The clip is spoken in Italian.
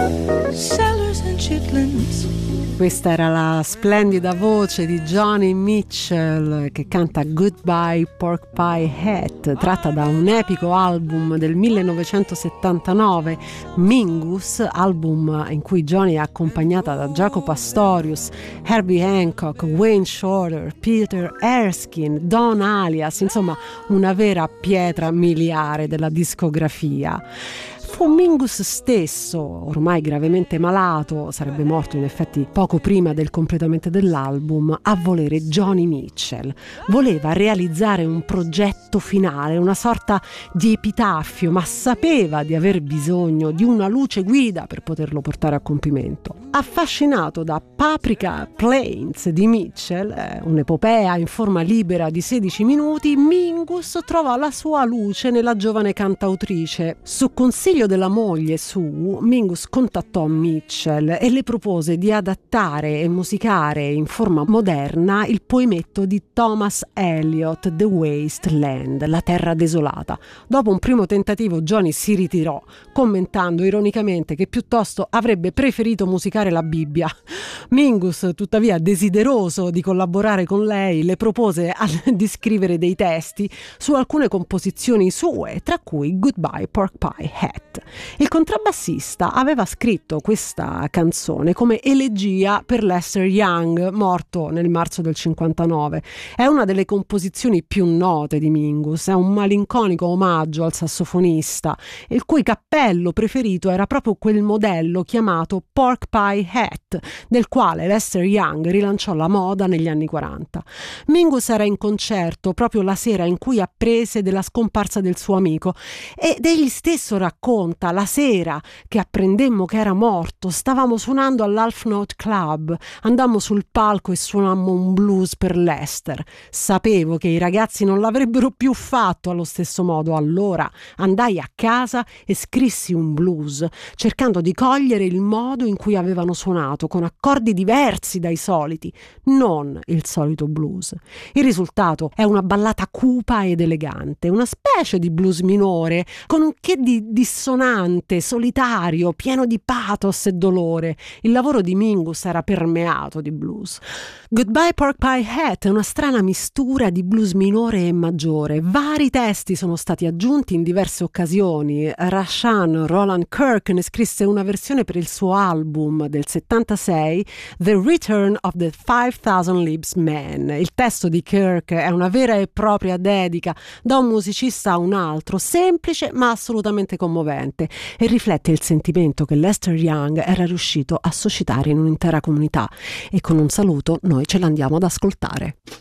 Sellers and chitlins. Questa era la splendida voce di Joni Mitchell che canta Goodbye Pork Pie Hat, tratta da un epico album del 1979, Mingus, album in cui Joni è accompagnata da Jaco Pastorius, Herbie Hancock, Wayne Shorter, Peter Erskine, Don Alias, insomma una vera pietra miliare della discografia. Fu Mingus stesso, ormai gravemente malato, sarebbe morto in effetti poco prima del completamento dell'album, a volere Joni Mitchell. Voleva realizzare un progetto finale, una sorta di epitaffio, ma sapeva di aver bisogno di una luce guida per poterlo portare a compimento. Affascinato da Paprika Plains di Mitchell, un'epopea in forma libera di 16 minuti, Mingus trova la sua luce nella giovane cantautrice. Su consiglio della moglie Sue, Mingus contattò Mitchell e le propose di adattare e musicare in forma moderna il poemetto di Thomas Eliot, The Waste Land, la terra desolata. Dopo un primo tentativo Joni si ritirò, commentando ironicamente che piuttosto avrebbe preferito musicare la Bibbia. Mingus, tuttavia desideroso di collaborare con lei, le propose di scrivere dei testi su alcune composizioni sue, tra cui Goodbye Pork Pie Hat. Il contrabbassista aveva scritto questa canzone come elegia per Lester Young, morto nel marzo del 59. È una delle composizioni più note di Mingus, è un malinconico omaggio al sassofonista, il cui cappello preferito era proprio quel modello chiamato Pork Pie Hat, del quale Lester Young rilanciò la moda negli anni 40. Mingus era in concerto proprio la sera in cui apprese della scomparsa del suo amico ed egli stesso racconta: la sera che apprendemmo che era morto stavamo suonando all'Half Note Club, andammo sul palco e suonammo un blues per Lester. Sapevo che i ragazzi non l'avrebbero più fatto allo stesso modo, allora andai a casa e scrissi un blues cercando di cogliere il modo in cui avevano suonato, con accordi diversi dai soliti, non il solito blues. Il risultato è una ballata cupa ed elegante, una specie di blues minore con un che di dissonante, solitario, pieno di pathos e dolore. Il lavoro di Mingus era permeato di blues. Goodbye Pork Pie Hat è una strana mistura di blues minore e maggiore. Vari testi sono stati aggiunti in diverse occasioni. Rashaan Roland Kirk ne scrisse una versione per il suo album del 76, The Return of the 5000 Leaves Man. Il testo di Kirk è una vera e propria dedica da un musicista a un altro, semplice ma assolutamente commovente, e riflette il sentimento che Lester Young era riuscito a suscitare in un'intera comunità. E con un saluto noi ce l'andiamo ad ascoltare.